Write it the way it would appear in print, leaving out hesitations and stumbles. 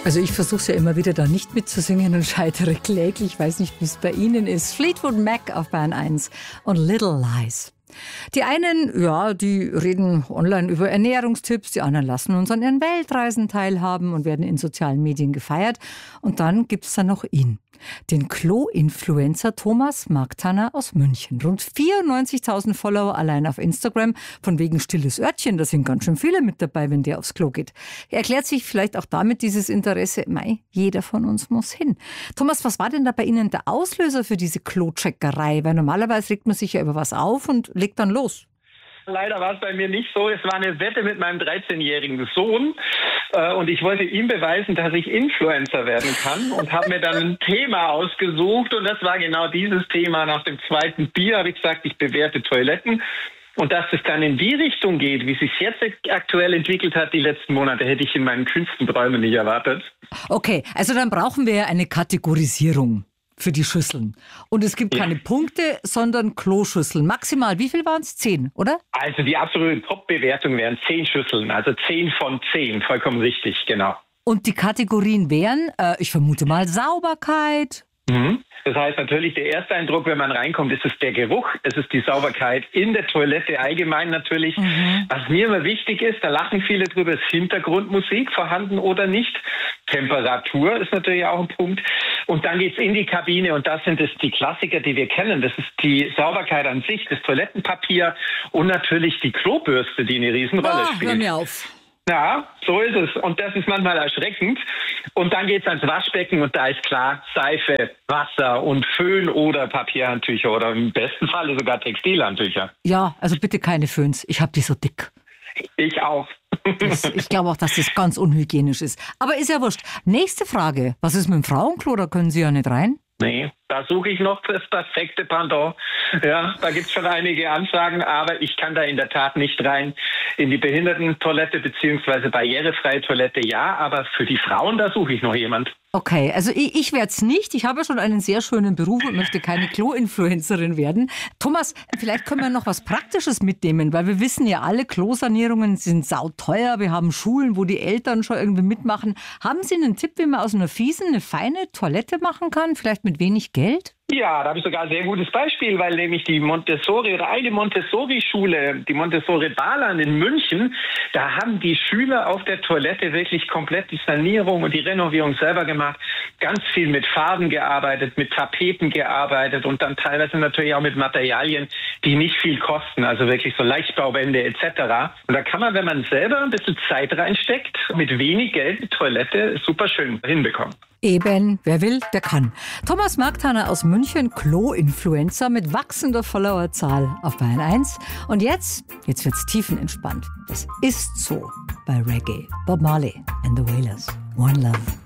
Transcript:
Also ich versuche es ja immer wieder da nicht mitzusingen und scheitere kläglich. Ich weiß nicht, wie es bei Ihnen ist. Fleetwood Mac auf Bayern 1 und Little Lies. Die einen, ja, die reden online über Ernährungstipps, die anderen lassen uns an ihren Weltreisen teilhaben und werden in sozialen Medien gefeiert. Und dann gibt's da noch ihn, den Klo-Influencer Thomas Marktanner aus München. Rund 94.000 Follower allein auf Instagram. Von wegen stilles Örtchen, da sind ganz schön viele mit dabei, wenn der aufs Klo geht. Er erklärt sich vielleicht auch damit dieses Interesse, jeder von uns muss hin. Thomas, was war denn da bei Ihnen der Auslöser für diese Klo-Checkerei? Weil normalerweise regt man sich ja über was auf und legt dann los. Leider war es bei mir nicht so. Es war eine Wette mit meinem 13-jährigen Sohn. Und ich wollte ihm beweisen, dass ich Influencer werden kann und habe mir dann ein Thema ausgesucht. Und das war genau dieses Thema. Nach dem zweiten Bier habe ich gesagt, ich bewerte Toiletten. Und dass es dann in die Richtung geht, wie es sich jetzt aktuell entwickelt hat, die letzten Monate, hätte ich in meinen kühnsten Träumen nicht erwartet. Okay, also dann brauchen wir ja eine Kategorisierung für die Schüsseln. Und es gibt keine Punkte, sondern Kloschüsseln. Maximal, wie viel waren es? 10, oder? Also die absolute Top-Bewertung wären 10 Schüsseln, also 10 von 10, vollkommen richtig, genau. Und die Kategorien wären, ich vermute mal, Sauberkeit. Das heißt natürlich, der erste Eindruck, wenn man reinkommt, ist es der Geruch, es ist die Sauberkeit in der Toilette allgemein natürlich. Was mir immer wichtig ist, da lachen viele drüber, ist Hintergrundmusik vorhanden oder nicht. Temperatur ist natürlich auch ein Punkt. Und dann geht's in die Kabine und das sind es die Klassiker, die wir kennen. Das ist die Sauberkeit an sich, das Toilettenpapier und natürlich die Klobürste, die eine Riesenrolle spielt. Hör mir auf. Ja, so ist es. Und das ist manchmal erschreckend. Und dann geht's ans Waschbecken und da ist klar Seife, Wasser und Föhn oder Papierhandtücher oder im besten Falle sogar Textilhandtücher. Ja, also bitte keine Föhns. Ich habe die so dick. Ich auch. Ich glaube auch, dass das ganz unhygienisch ist. Aber ist ja wurscht. Nächste Frage. Was ist mit dem Frauenklo? Da können Sie ja nicht rein. Nee, da suche ich noch das perfekte Pendant. Ja, da gibt's schon einige Anfragen, aber ich kann da in der Tat nicht rein. In die Behindertentoilette bzw. barrierefreie Toilette ja, aber für die Frauen, da suche ich noch jemand. Okay, also ich werde es nicht. Ich habe ja schon einen sehr schönen Beruf und möchte keine Klo-Influencerin werden. Thomas, vielleicht können wir noch was Praktisches mitnehmen, weil wir wissen ja alle, Klosanierungen sind sauteuer. Wir haben Schulen, wo die Eltern schon irgendwie mitmachen. Haben Sie einen Tipp, wie man aus einer fiesen eine feine Toilette machen kann? Vielleicht mit wenig Geld? Ja, da habe ich sogar ein sehr gutes Beispiel, weil nämlich die Montessori oder eine Montessori-Schule, die Montessori Balan in München, da haben die Schüler auf der Toilette wirklich komplett die Sanierung und die Renovierung selber gemacht. Ganz viel mit Farben gearbeitet, mit Tapeten gearbeitet und dann teilweise natürlich auch mit Materialien, die nicht viel kosten, also wirklich so Leichtbauwände etc. Und da kann man, wenn man selber ein bisschen Zeit reinsteckt, mit wenig Geld die Toilette super schön hinbekommen. Eben, wer will, der kann. Thomas Marktanner aus München, Klo-Influencer mit wachsender Followerzahl auf Bayern 1. Und jetzt wird's tiefenentspannt. Das ist so bei Reggae. Bob Marley and the Wailers. One Love.